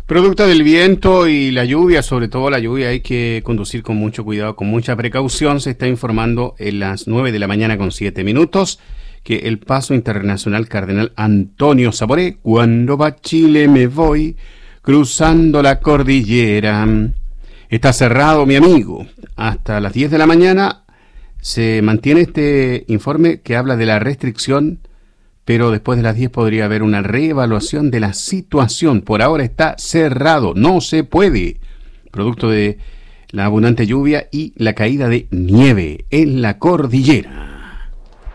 Producto del viento y la lluvia, sobre todo la lluvia, hay que conducir con mucho cuidado, con mucha precaución. Se está informando en las 9 de la mañana con 7 minutos que el paso internacional Cardenal Antonio Saboré, cuando va a Chile me voy, cruzando la cordillera. Está cerrado, mi amigo. Hasta las 10 de la mañana se mantiene este informe que habla de la restricción, pero después de las 10 podría haber una reevaluación de la situación. Por ahora está cerrado, no se puede, producto de la abundante lluvia y la caída de nieve en la cordillera.